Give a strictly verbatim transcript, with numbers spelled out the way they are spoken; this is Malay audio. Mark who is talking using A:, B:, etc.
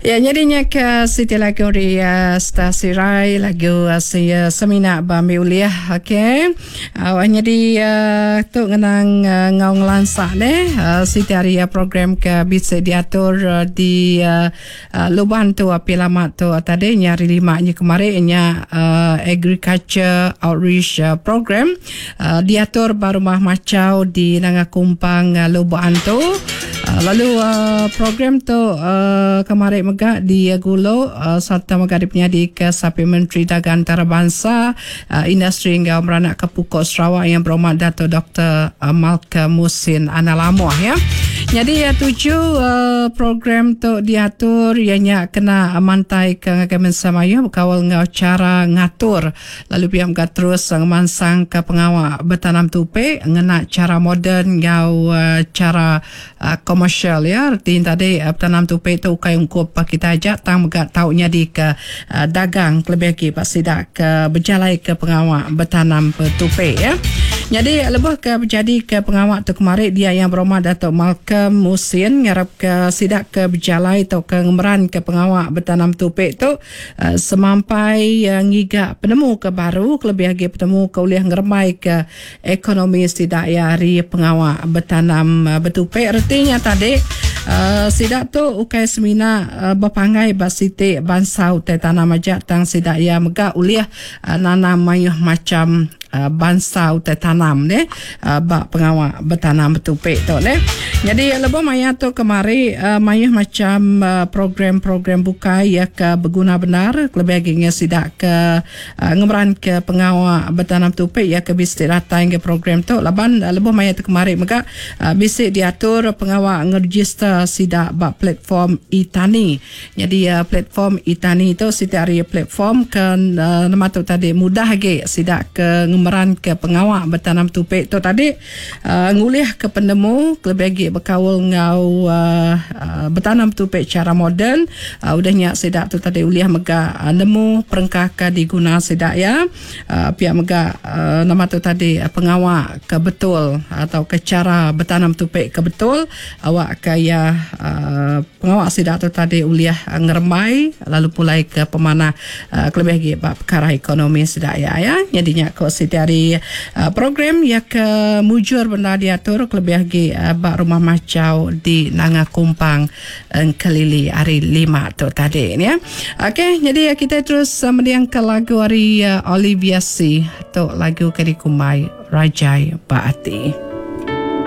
A: Ya, nyadinya ke Siti lagu di uh, stasi Rai lagu uh, si uh, semina bami uliah, okey. Awak uh, nyadi uh, tu ngenang uh, ngaung lansak ne uh, Siti hari uh, program ke bisa diatur uh, di uh, uh, Luban tu api lama tu uh, tadi nyari lima nya kemarin nya uh, agriculture outreach uh, program uh, diatur baru mah macau di Nangakumpang uh, Luban tu. Uh, lalu uh, program tu uh, kemarin megak di uh, Gulo uh, serta megak dipenyadi ke Sapi Menteri Dagang Antarabangsa uh, Industri hingga Meranak ke Pukul Sarawak yang berhormat Dato' Doktor Uh, Malcolm Musin Analamuah ya. Jadi ya tujuh uh, program tu diatur ianya kena mantai ke Kemen Samaya berkawal ngau cara ngatur lalu pihak megak terus uh, mansang ke pengawal bertanam tupe ngena cara moden ngau uh, cara uh, komersial ya. Arti tadi uh, bertanam tupe tu kai ungkup kita ajak tang megak taunya di ke uh, dagang lebih lagi pas tidak ke berjalai ke pengawal bertanam tupe ya. Jadi lebih ke berjadi ke pengawal tu kemarin dia yang berhormat Dato' Malcolm Musin ngarap ke sidak ke berjalai atau ke ngemeran ke pengawal bertanam tupik tu uh, semampai uh, ngiga penemu ke baru lebih lagi penemu ke uliah ngeremai ke ekonomi sidak ya hari pengawal bertanam uh, bertupik. Artinya tadi uh, sidak tu ukai semina uh, berpangai basiti bansau te tanam ajak tang sidak ya megak uliah uh, nanam mayuh macam Uh, bangsa utai tanam ne uh, bak pengawal bertanam bertupik tu ne. Jadi lebih maya tu kemari uh, maya macam uh, program-program bukai ya ke berguna benar lebih lagi sidak ke uh, ngemeran ke pengawal bertanam tupik ya ke bisik datang ke program tu laban uh, lebih maya tu kemari maka uh, bisik diatur pengawal ngeregister sidak bak platform e-tani. Jadi uh, platform e-tani tu sidak hari platform kan uh, nama tu tadi mudah lagi sidak ke meran ke pengawal bertanam tupik tu tadi uh, nguliah ke pendemu lebih lagi berkawal ngau uh, uh, bertanam tupik cara moden uh, udahnya sedak tu tadi uliah megak uh, nemu perengkaka diguna sedak ya uh, pihak megak uh, nama tu tadi uh, pengawal ke betul atau ke cara bertanam tupik ke betul awak kaya uh, pengawal sedak tu tadi uliah uh, ngeremai lalu pulai ke pemanah uh, lebih lagi perkara ekonomi sedak ya ya jadinya ko dari uh, program yang ke mujur benar diatur lebih lagi uh, bak rumah macau di Nangakumpang uh, kelili hari lima tu tadi ya. Okey, jadi uh, kita terus uh, mendiangkan lagu hari uh, Olivia C tu lagu Kedikumai Rajai Baati.